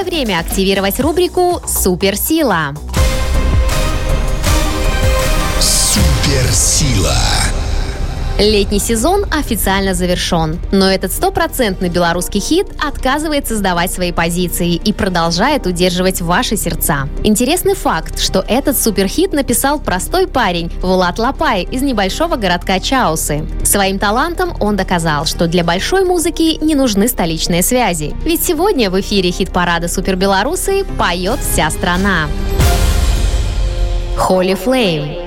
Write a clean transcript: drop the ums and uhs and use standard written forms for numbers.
Самое время активировать рубрику «Суперсила». Суперсила. Летний сезон официально завершен, но этот стопроцентный белорусский хит отказывается сдавать свои позиции и продолжает удерживать ваши сердца. Интересный факт, что этот суперхит написал простой парень Влад Лапай из небольшого городка Чаусы. Своим талантом он доказал, что для большой музыки не нужны столичные связи. Ведь сегодня в эфире хит-парада «Супербелорусы» поет вся страна. Holy Flame.